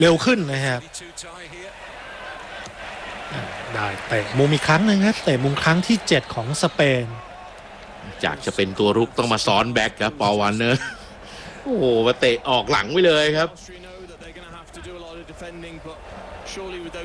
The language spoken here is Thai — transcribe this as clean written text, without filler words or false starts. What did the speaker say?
เร็วขึ้นนะครับได้เตะมุมอีกครั้งหนึ่งครับเตะมุมครั้งที่7ของสเปนจากจะเป็นตัวรุกต้องมาซ้อนแบ็กครับปอลวานเนอร์โอ้โหมาเตะออกหลังไปเลยครับ